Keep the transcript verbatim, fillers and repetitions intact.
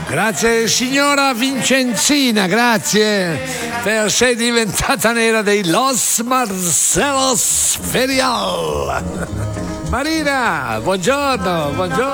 Grazie signora Vincenzina, grazie per sei diventata nera dei Los Marcelos Ferial. Marina, buongiorno, buongiorno.